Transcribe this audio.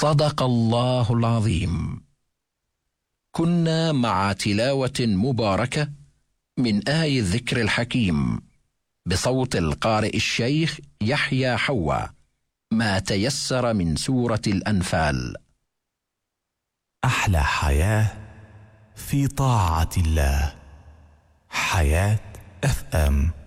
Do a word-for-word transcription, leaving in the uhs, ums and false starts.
صدق الله العظيم. كنا مع تلاوة مباركة من آي الذكر الحكيم بصوت القارئ الشيخ يحيى حوا، ما تيسر من سورة الأنفال. أحلى حياة في طاعة الله. حياة اف ام.